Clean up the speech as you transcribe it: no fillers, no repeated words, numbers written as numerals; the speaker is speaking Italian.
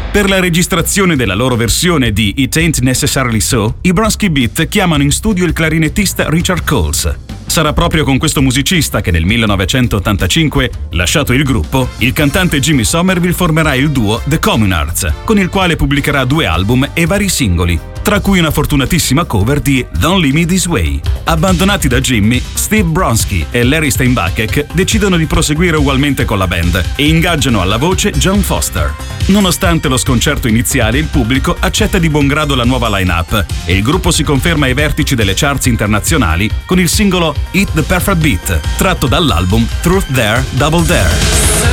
Per la registrazione della loro versione di It Ain't Necessarily So, i Bronski Beat chiamano in studio il clarinettista Richard Coles. Sarà proprio con questo musicista che nel 1985, lasciato il gruppo, il cantante Jimmy Somerville formerà il duo The Communards, con il quale pubblicherà 2 album e vari singoli, tra cui una fortunatissima cover di Don't Leave Me This Way. Abbandonati da Jimmy, Steve Bronski e Larry Steinbuckek decidono di proseguire ugualmente con la band e ingaggiano alla voce John Foster. Nonostante lo sconcerto iniziale, il pubblico accetta di buon grado la nuova line-up e il gruppo si conferma ai vertici delle charts internazionali con il singolo Hit the Perfect Beat, tratto dall'album Truth Dare Double Dare.